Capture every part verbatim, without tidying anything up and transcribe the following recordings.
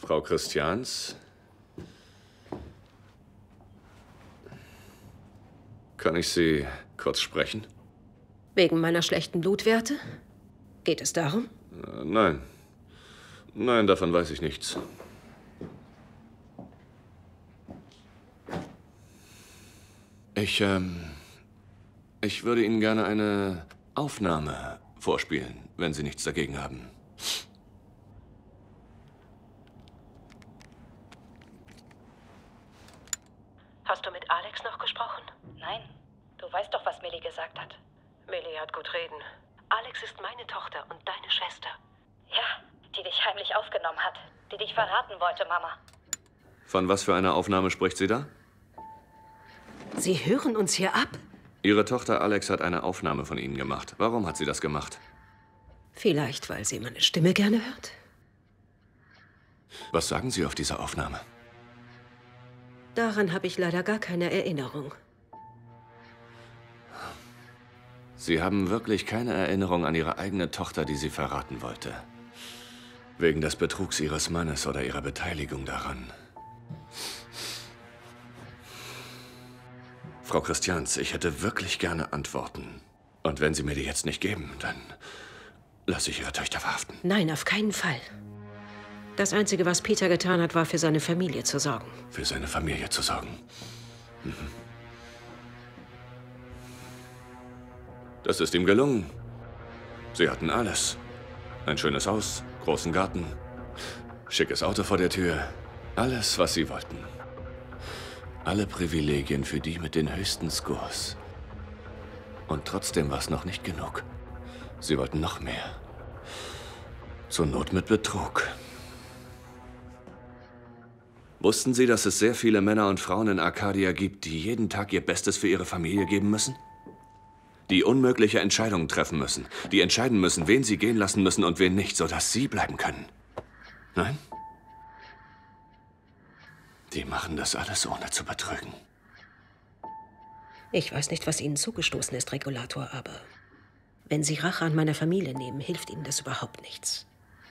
Frau Christians? Kann ich Sie kurz sprechen? Wegen meiner schlechten Blutwerte? Geht es darum? Äh, nein. Nein, davon weiß ich nichts. Ich, ähm... Ich würde Ihnen gerne eine Aufnahme vorspielen, wenn Sie nichts dagegen haben. Hast du mit Alex noch gesprochen? Nein. Du weißt doch, was Millie gesagt hat. Millie hat gut reden. Alex ist meine Tochter und deine Schwester. Ja, die dich heimlich aufgenommen hat. Die dich verraten wollte, Mama. Von was für einer Aufnahme spricht sie da? Sie hören uns hier ab? Ihre Tochter Alex hat eine Aufnahme von Ihnen gemacht. Warum hat sie das gemacht? Vielleicht, weil sie meine Stimme gerne hört. Was sagen Sie auf dieser Aufnahme? Daran habe ich leider gar keine Erinnerung. Sie haben wirklich keine Erinnerung an Ihre eigene Tochter, die Sie verraten wollte. Wegen des Betrugs Ihres Mannes oder Ihrer Beteiligung daran. Frau Christians, ich hätte wirklich gerne Antworten. Und wenn Sie mir die jetzt nicht geben, dann lasse ich Ihre Töchter verhaften. Nein, auf keinen Fall. Das Einzige, was Peter getan hat, war, für seine Familie zu sorgen. Für seine Familie zu sorgen. Mhm. Das ist ihm gelungen. Sie hatten alles. Ein schönes Haus, großen Garten, schickes Auto vor der Tür. Alles, was Sie wollten. Alle Privilegien für die mit den höchsten Scores. Und trotzdem war es noch nicht genug. Sie wollten noch mehr. Zur Not mit Betrug. Wussten Sie, dass es sehr viele Männer und Frauen in Arcadia gibt, die jeden Tag ihr Bestes für ihre Familie geben müssen? Die unmögliche Entscheidungen treffen müssen. Die entscheiden müssen, wen sie gehen lassen müssen und wen nicht, sodass sie bleiben können. Nein? Die machen das alles, ohne zu betrügen. Ich weiß nicht, was Ihnen zugestoßen ist, Regulator, aber wenn Sie Rache an meiner Familie nehmen, hilft Ihnen das überhaupt nichts.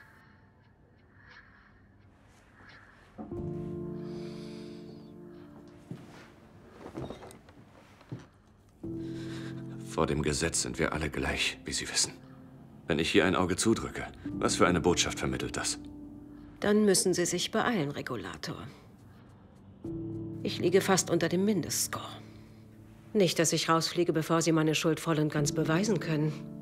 Vor dem Gesetz sind wir alle gleich, wie Sie wissen. Wenn ich hier ein Auge zudrücke, was für eine Botschaft vermittelt das? Dann müssen Sie sich beeilen, Regulator. Ich liege fast unter dem Mindestscore. Nicht, dass ich rausfliege, bevor Sie meine Schuld voll und ganz beweisen können.